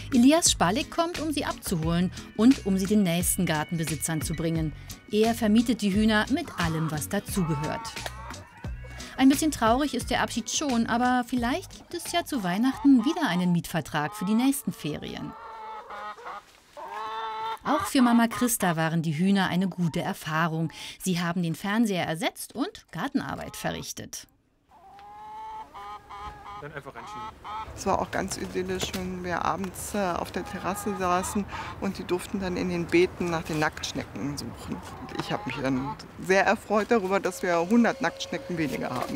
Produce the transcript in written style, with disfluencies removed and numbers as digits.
Elias Spalik kommt, um sie abzuholen und um sie den nächsten Gartenbesitzern zu bringen. Er vermietet die Hühner mit allem, was dazugehört. Ein bisschen traurig ist der Abschied schon, aber vielleicht gibt es ja zu Weihnachten wieder einen Mietvertrag für die nächsten Ferien. Auch für Mama Christa waren die Hühner eine gute Erfahrung. Sie haben den Fernseher ersetzt und Gartenarbeit verrichtet. Dann einfach reinschieben. Es war auch ganz idyllisch, wenn wir abends auf der Terrasse saßen und die durften dann in den Beeten nach den Nacktschnecken suchen. Ich habe mich dann sehr erfreut darüber, dass wir 100 Nacktschnecken weniger haben.